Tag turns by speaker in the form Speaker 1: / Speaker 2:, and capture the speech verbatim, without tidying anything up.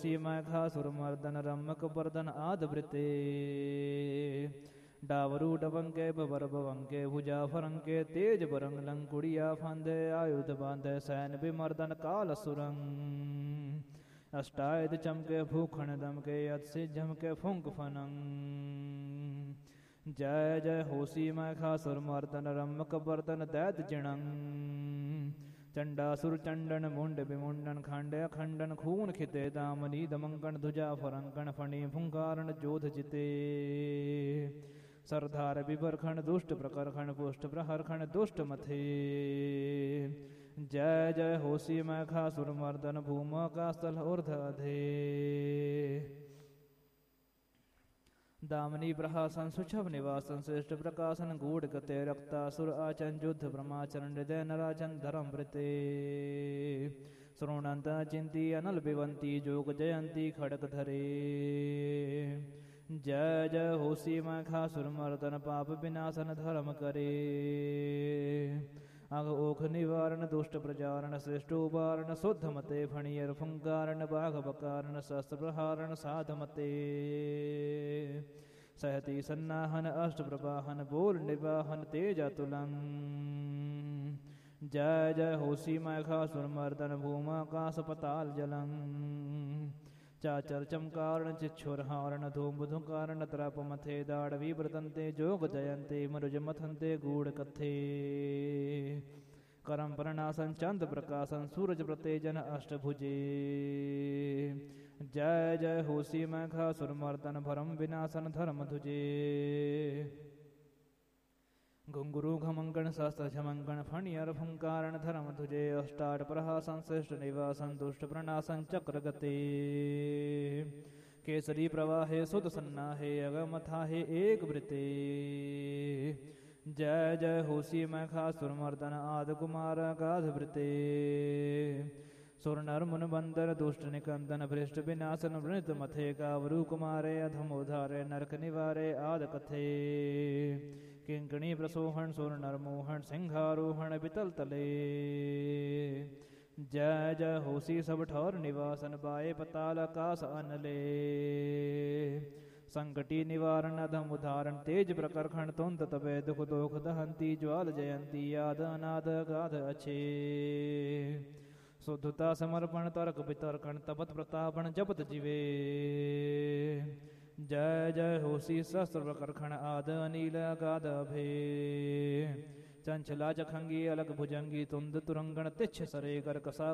Speaker 1: मैघा सुरमर्दन रमक बर्दन आद वृते डावरू डबंके बबर बवंके भुजा फरंके तेज बरंग लंकुड़िया फांदे आयुध बांधे सैन विमर्दन काल सुरंग अष्टायुध चमके भूखण दमके यद से झमके फुंक फनंग जय जय होसी मैघा सुरमर्दन रमक बर्दन दैत जिणंग चंडासुर चंडन मुंड विमुंडन खंडय खंडन खून खिते दामनी दमंकन ध्वजा फरंकन फणी फुंकारण जोध जिते सरदार विबरखण दुष्ट प्रकरखण पुष्ट प्रहरखण दुष्ट मथे जय जय होसी मैघा सुरमर्दन भूमा का स्थल ऊर्ध अधे दामनी प्रहासन सुछव निवासन श्रेष्ठ प्रकाशन गूढ़ गते रक्तासुर आचन युद्ध ब्रह्माचरण हृदय नराचन धर्म वृते श्रोणंत चिंती अनल बिवंती जोग जयंती खड़क धरे जय जय होसी मैघा सुरमर्दन पाप विनाशन धर्म करे अघ ओख निवारण दुष्ट प्रचारण श्रेष्ठ उबारण शुद्ध मते फणियर फुंकारण बाघ बकारण शस्त्र प्रहारण साध मते सहती सन्नाहन अष्ट प्रवाहन बोल निवाहन तेज अतुलं जय जय होसी मैघा सुरमर्दन भूमाकाश पताल जलं चाचर चमकारण चिच्छुरहारण धूमधुकारण त्रप मथे दाड़वी व्रतंते जोग जयंते मरुज मथंते गूढ़ कथे करम प्रणासन चंद प्रकाशन सूरज प्रतेजन अष्टभुजे जय जय होसी मैघा सुरमर्दन भरम विनाशन धर्म धुजे घुंगुरु घमंगण शास्त्र झमंगण फणियर फुंकारण धर्म धुजे अष्टाट प्रहासन श्रेष्ठ निवासन दुष्ट प्रणासन चक्र गते केसरी प्रवाहे सुत सन्नाहे अगमथाहे एक वृते जय जय होसी मैघा सुरमर्दन आद कुमार गाध वृते सुर नर मुन बंदर दुष्ट निकंदन भ्रष्ट विनाशन वृत मथे कावरु कुमारे अधम उधारे नरक निवारे आद कथे किंकणी प्रसोहन सुर नर मोहन सिंहारोहण बितल तले जय जय होसी सब ठौर निवासन बाए पताल आकाश अनले संकटी निवारण अधम उदाहरण तेज प्रकरखण तुंत तबे दुख दोख दहंती ज्वाल जयंती याद अनाद गाध अच्छे शुद्धता समर्पण तर्क वितर्कण तपत प्रतापण जपत जीवे जय जय होसी शस्त्र प्रकरखण आद अनील गाद भे चंचला जखंगी अलग भुजंगी तुंद तुरंगण तिच्छ सरे कर कसा